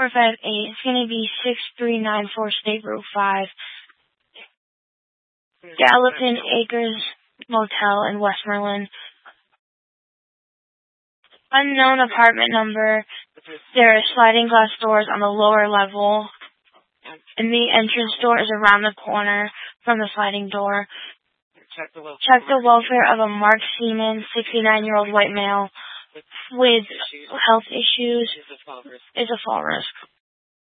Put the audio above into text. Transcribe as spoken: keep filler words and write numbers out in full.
four five eight. It's going to be six three nine four State Route five. Gallatin Acres Motel in Westmoreland. Unknown apartment number. There are sliding glass doors on the lower level, and the entrance door is around the corner from the sliding door. Check the welfare, Check the welfare of a Mark Seaman, sixty-nine-year-old white male with health issues. Is a fall risk.